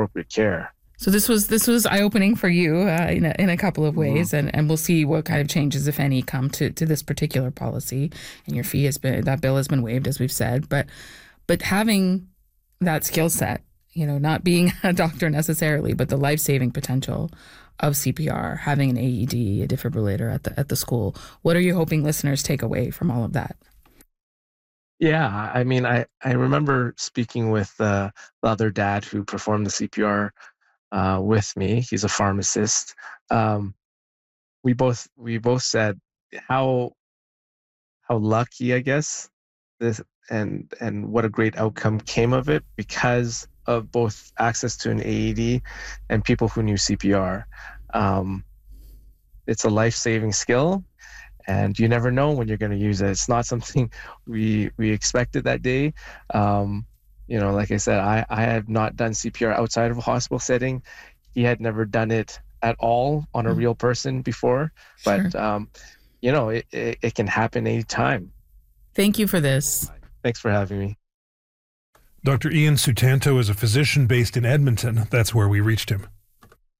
appropriate care. So this was eye-opening for you in a couple of ways, and we'll see what kind of changes, if any, come to this particular policy. And your that bill has been waived, as we've said, but having that skill set, not being a doctor necessarily, but the life-saving potential of CPR, having an AED, a defibrillator at the school. What are you hoping listeners take away from all of that? Yeah, I mean, I remember speaking with the other dad who performed the CPR with me. He's a pharmacist. We both said how lucky, I guess, this and what a great outcome came of it because of both access to an AED and people who knew CPR. It's a life-saving skill, and you never know when you're going to use it. It's not something we expected that day. Like I said, I have not done CPR outside of a hospital setting. He had never done it at all on a real person before, but it can happen anytime. Thank you for this. Thanks for having me. Dr. Ian Sutanto is a physician based in Edmonton. That's where we reached him.